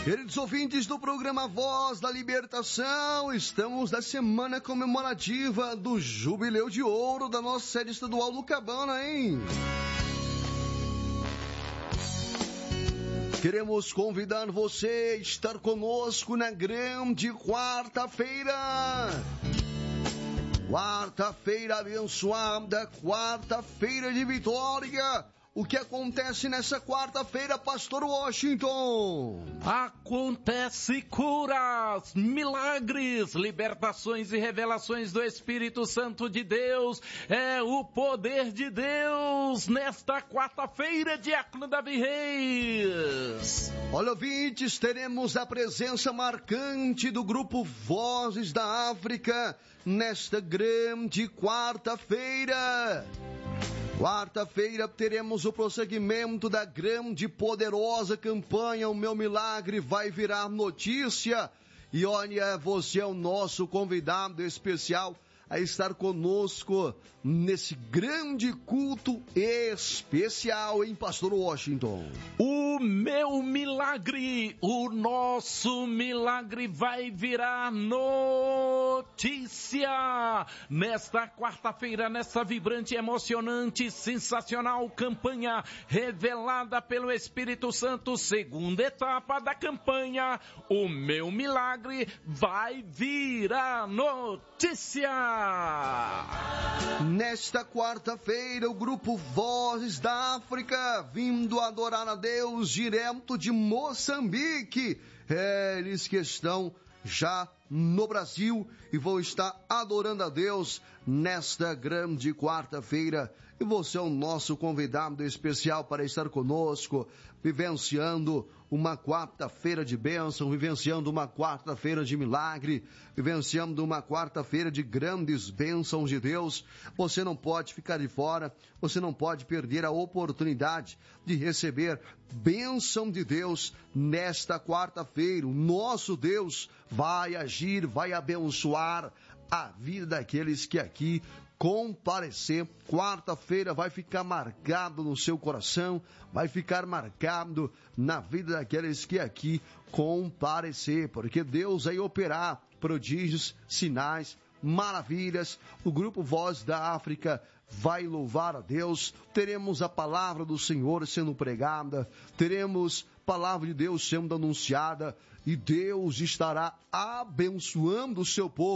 Queridos ouvintes do programa Voz da Libertação, estamos na semana comemorativa do Jubileu de Ouro da nossa sede estadual do Cabana, hein? Queremos convidar você a estar conosco na grande quarta-feira. Quarta-feira abençoada, quarta-feira de vitória. O que acontece nessa quarta-feira, Pastor Washington? Acontece curas, milagres, libertações e revelações do Espírito Santo de Deus. É o poder de Deus nesta quarta-feira, Diácono Davi Reis. Olha, ouvintes, teremos a presença marcante do grupo Vozes da África nesta grande quarta-feira. Quarta-feira teremos o prosseguimento da grande e poderosa campanha O Meu Milagre Vai Virar Notícia. E olha, você é o nosso convidado especial a estar conosco nesse grande culto especial, hein, Pastor Washington? O meu milagre, o nosso milagre vai virar notícia. Nesta quarta-feira, nessa vibrante, emocionante, sensacional campanha revelada pelo Espírito Santo, segunda etapa da campanha, o meu milagre vai virar notícia. Nesta quarta-feira, o grupo Vozes da África, vindo adorar a Deus direto de Moçambique. Eles que estão já no Brasil e vão estar adorando a Deus nesta grande quarta-feira. E você é o nosso convidado especial para estar conosco, vivenciando uma quarta-feira de bênção, vivenciando uma quarta-feira de milagre, vivenciando uma quarta-feira de grandes bênçãos de Deus. Você não pode ficar de fora, você não pode perder a oportunidade de receber bênção de Deus nesta quarta-feira. O nosso Deus vai agir, vai abençoar a vida daqueles que aqui comparecer. Quarta-feira vai ficar marcado no seu coração, vai ficar marcado na vida daqueles que aqui comparecer, porque Deus vai operar prodígios, sinais, maravilhas. O grupo Voz da África vai louvar a Deus. Teremos a palavra do Senhor sendo pregada, teremos palavra de Deus sendo anunciada, e Deus estará abençoando o seu povo.